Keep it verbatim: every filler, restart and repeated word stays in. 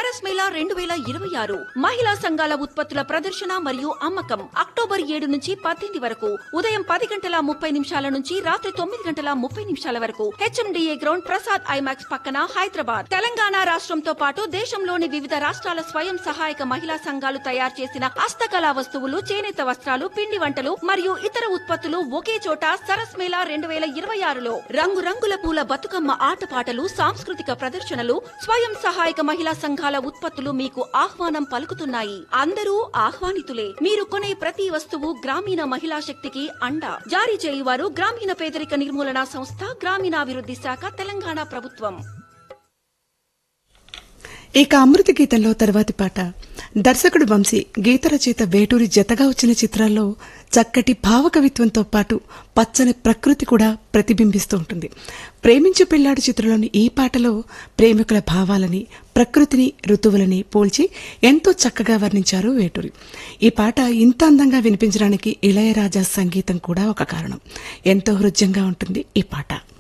సరస్ మేళా రెండు వేల ఇరవై ఆరు మహిళా సంఘాల ఉత్పత్తుల ప్రదర్శన మరియు అమ్మకం అక్టోబర్ ఏడు నుంచి పద్దెనిమిది వరకు ఉదయం పది గంటల ముప్పై నిమిషాల నుంచి రాత్రి తొమ్మిది గంటల ముప్పై నిమిషాల వరకు హెచ్ఎండిఏ గ్రౌండ్ ప్రసాద్ ఐమాక్స్ పక్కన హైదరాబాద్. తెలంగాణ రాష్ట్రంతో పాటు దేశంలోని వివిధ రాష్ట్రాల స్వయం సహాయక మహిళా సంఘాలు తయారు చేసిన హస్తకళా వస్తువులు, చేనేత వస్త్రాలు, పిండి వంటలు మరియు ఇతర ఉత్పత్తులు ఒకే చోట సరస్ మేళా రెండు వేల ఇరవై ఆరులో రంగురంగుల పూల బతుకమ్మ ఆటపాటలు, సాంస్కృతిక ప్రదర్శనలు, స్వయం సహాయక మహిళా సంఘాల ఉత్పత్తులు మీకు ఆహ్వానం పలుకుతున్నాయి. అందరూ ఆహ్వానితులే. మీరు కొనే ప్రతి వస్తువు గ్రామీణ మహిళా శక్తికి అండ. జారీ చేయువారు గ్రామీణ పేదరిక నిర్మూలన సంస్థ, గ్రామీణాభివృద్ధి శాఖ, తెలంగాణ ప్రభుత్వం. ఇక అమృత గీతంలో తర్వాతి పాట దర్శకుడు వంశీ, గీత రచయిత వేటూరి జతగా వచ్చిన చిత్రాల్లో చక్కటి భావకవిత్వంతో పాటు పచ్చని ప్రకృతి కూడా ప్రతిబింబిస్తూ ఉంటుంది. ప్రేమించు పిల్లాడు చిత్రంలోని ఈ పాటలో ప్రేమికుల భావాలని, ప్రకృతిని, ఋతువులని పోల్చి ఎంతో చక్కగా వర్ణించారు వేటూరి. ఈ పాట ఇంత అందంగా వినిపించడానికి ఇళయరాజా సంగీతం కూడా ఒక కారణం. ఎంతో హృద్యంగా ఉంటుంది ఈ పాట.